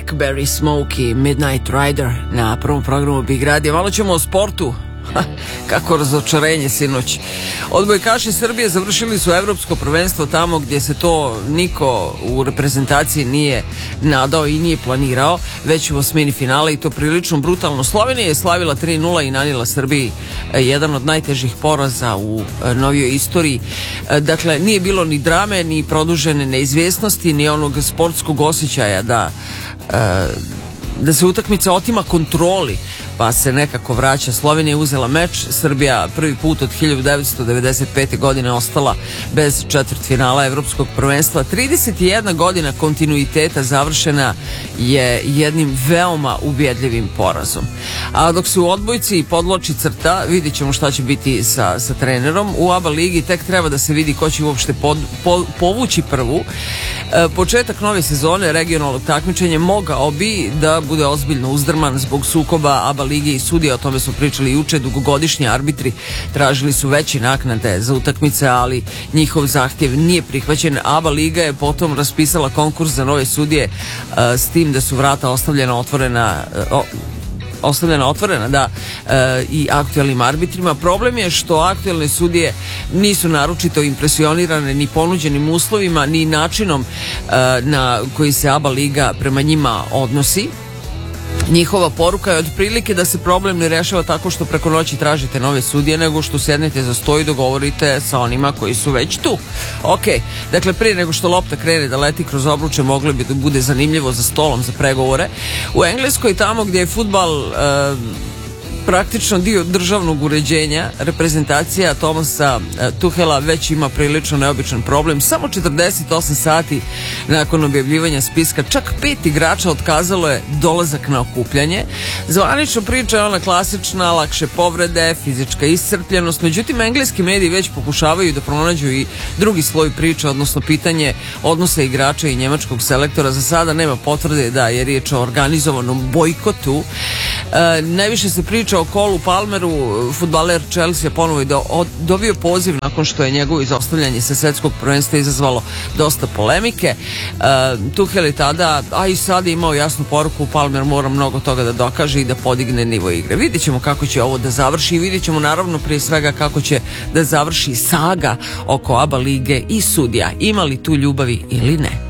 Blackberry Smoke i Midnight Rider na prvom programu Big Radio. Malo ćemo o sportu. Kako razočarenje sinoć. Odbojkaši Srbije završili su evropsko prvenstvo tamo gdje se to niko u reprezentaciji nije nadao i nije planirao, već u osmini finala, i to prilično brutalno. Slovenija je slavila 3-0 i nanijela Srbiji jedan od najtežih poraza u novijoj istoriji. Dakle, nije bilo ni drame, ni produžene neizvjesnosti, ni onog sportskog osjećaja da se utakmica otima kontroli, pa se nekako vraća. Slovenija je uzela meč, Srbija prvi put od 1995. godine ostala bez četvrtfinala evropskog prvenstva. 31 godina kontinuiteta završena je jednim veoma ubjedljivim porazom. A dok se u odbojci podloči crta, vidit ćemo šta će biti sa trenerom. U ABA ligi tek treba da se vidi ko će uopšte povući prvu. Početak nove sezone regionalnog takmičenja mogao bi da bude ozbiljno uzdrman zbog sukoba ABA lige i sudija. O tome smo pričali juče. Dugogodišnji arbitri tražili su veće naknade za utakmice, ali njihov zahtjev nije prihvaćen. ABA liga je potom raspisala konkurs za nove sudije, s tim da su vrata ostavljena otvorena i aktualnim arbitrima. Problem je što aktualne sudije nisu naročito impresionirane ni ponuđenim uslovima, ni načinom na koji se ABA liga prema njima odnosi. Njihova poruka je otprilike da se problem ne rešava tako što preko noći tražite nove sudije, nego što sednete za sto i dogovorite sa onima koji su već tu. Ok, dakle, prije nego što lopta krene da leti kroz obruče, moglo bi da bude zanimljivo za stolom za pregovore. U Engleskoj, tamo gdje je fudbal praktično dio državnog uređenja, reprezentacija Thomasa Tuhela već ima prilično neobičan problem. Samo 48 sati nakon objavljivanja spiska, čak 5 igrača otkazalo je dolazak na okupljanje. Zvanično priča je ona klasična: lakše povrede, fizička iscrpljenost. Međutim, engleski mediji već pokušavaju da pronađu i drugi sloj priče, odnosno pitanje odnosa igrača i njemačkog selektora. Za sada nema potvrde da je riječ o organizovanom bojkotu. Najviše se priča o Colu Palmeru. Fudbaler Chelsea ponovo je dobio poziv nakon što je njegovo izostavljanje sa svjetskog prvenstva izazvalo dosta polemike. Tuchel je tada, a i sada imao jasnu poruku: Palmer mora mnogo toga da dokaže i da podigne nivo igre. Vidjet ćemo kako će ovo da završi i vidjet ćemo naravno prije svega kako će da završi saga oko ABA lige i sudija. Ima li tu ljubavi ili ne?